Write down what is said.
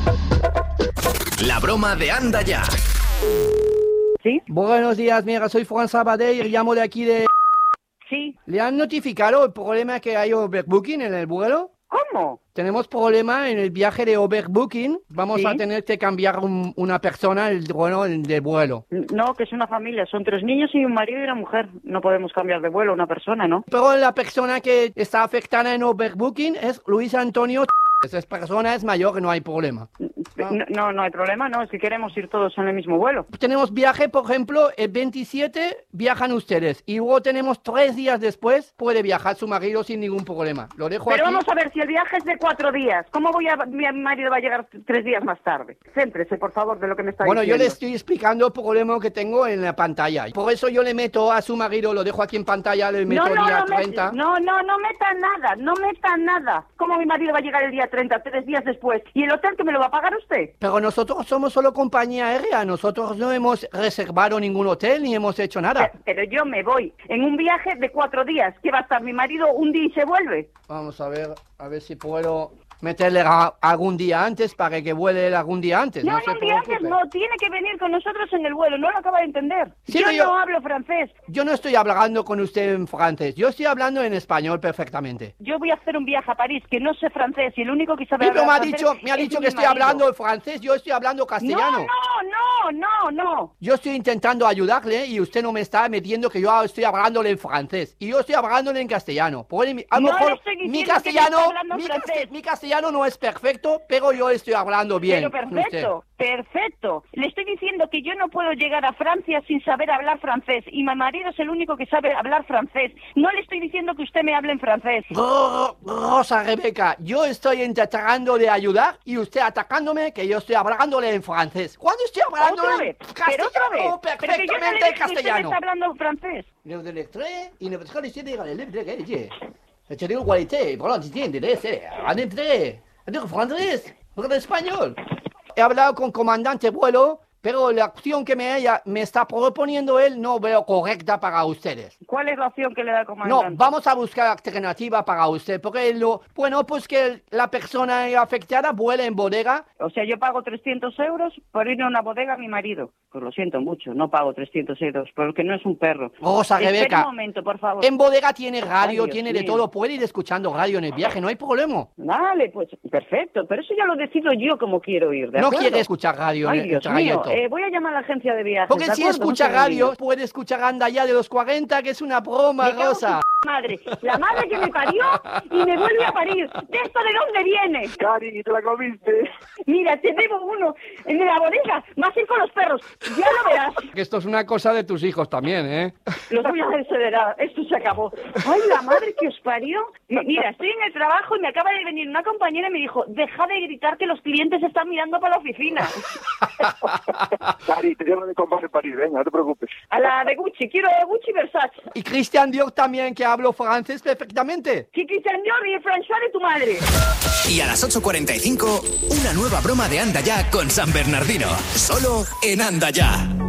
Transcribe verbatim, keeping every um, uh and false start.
La broma de Anda Ya. ¿Sí? Buenos días, mira, soy Fran Sabadell, llamo de aquí de... Sí. ¿Le han notificado el problema que hay overbooking en el vuelo? ¿Cómo? Tenemos problema en el viaje de overbooking. Vamos ¿Sí? a tener que cambiar un- una persona el vuelo de vuelo. No, que es una familia, son tres niños y un marido y una mujer. No podemos cambiar de vuelo a una persona, ¿no? Pero la persona que está afectada en overbooking es Luis Antonio. Esa persona es mayor, no hay problema. No, no, no hay problema, no, es que queremos ir todos en el mismo vuelo. Tenemos viaje, por ejemplo, el veintisiete viajan ustedes y luego tenemos tres días después, puede viajar su marido sin ningún problema. Lo dejo Pero aquí. vamos a ver, si el viaje es de cuatro días, ¿cómo voy a, mi marido va a llegar tres días más tarde? Céntrese, por favor, de lo que me está Bueno, yo diciendo. le estoy explicando el problema que tengo en la pantalla. Por eso yo le meto a su marido, lo dejo aquí en pantalla, le meto No, no, día no, treinta. met- no, no, no meta nada, no meta nada. ¿Cómo mi marido va a llegar el día treinta, tres días después? ¿Y el hotel que me lo va a pagar usted? Pero nosotros somos solo compañía aérea, nosotros no hemos reservado ningún hotel ni hemos hecho nada. Pero, pero yo me voy en un viaje de cuatro días, que va a estar mi marido un día y se vuelve. Vamos a ver, a ver si puedo meterle a- algún día antes para que vuele él algún día antes. No, No, no, se un día antes preocupe. no, tiene que venir con nosotros en el vuelo, no lo acaba de entender. Sí, yo pero yo- no hablo francés. Yo no estoy hablando con usted en francés, yo estoy hablando en español perfectamente. Yo voy a hacer un viaje a París que no sé francés y el único que sabe Sí, pero hablar me ha francés dicho, me ha es dicho mi que estoy marido. hablando francés, yo estoy hablando castellano. No, no, no, no, no. Yo estoy intentando ayudarle y usted no me está metiendo que yo estoy hablándole en francés. Y yo estoy hablándole en castellano. Puede mi- a lo No le mejor estoy diciendo mi que me castellano, está hablando mi, francés. cast- mi castellano no es perfecto, pero yo estoy hablando bien. Pero con usted. perfecto, perfecto. Le estoy diciendo que yo no puedo llegar a Francia sin saber hablar francés y mi marido es el único que sabe hablar francés. No le estoy diciendo que usted me hable en francés. Ro- Rosa Rebeca, yo estoy intentando de ayudar y usted atacándome que yo estoy hablándole en francés. ¿Cuándo estoy hablando Otra en vez, pero otra vez. castellano Pero que yo no le perfectamente dije que usted me castellano? está hablando francés. Le délectré y ne pas ici de le délectré. Je digo qualité, voilà, tu entiendes, c'est un entré. Digo francés, en español. He hablado con comandante vuelo, pero la opción que me, ella, me está proponiendo él no veo correcta para ustedes. ¿Cuál es la opción que le da el No, comandante? vamos a buscar alternativa para usted, porque lo, bueno, pues que la persona afectada vuela en bodega. O sea, yo pago trescientos euros por ir a una bodega a mi marido. Pues lo siento mucho, no pago trescientos euros, porque no es un perro. Rosa Espere Rebeca, un momento, por favor. en bodega tiene radio, Ay, Dios tiene de mío. todo, puede ir escuchando radio en el viaje, no hay problema. Vale, pues perfecto, pero eso ya lo decido yo como quiero ir, ¿de No acuerdo? quiere escuchar radio Ay, en el Dios trayecto. mío, eh, voy a llamar a la agencia de viajes, Porque ¿de si acuerdo? escucha Un segundillo. radio, puede escuchar Anda Ya de los cuarenta, que es una broma, Me cago en Rosa. su madre, la madre que me parió y me vuelve a parir. ¿De esto de dónde viene? Cari, te la comiste. Mira, te debo uno en la bodega, más ir con los perros, ya lo verás. Que esto es una cosa de tus hijos también, ¿eh? Los voy a desederar, esto se acabó. Ay, la madre que os parió. M- Mira, estoy en el trabajo y me acaba de venir una compañera y me dijo, deja de gritar que los clientes están mirando para la oficina. Cari, te llamo de compás en París, venga, no te preocupes. A la de Gucci, quiero de Gucci y Versace. Y Christian Dior también, que hablo francés perfectamente. Chiqui Señor y el François de tu madre. Y a las ocho cuarenta y cinco, una nueva broma de Anda Ya con San Bernardino. Solo en Anda Ya.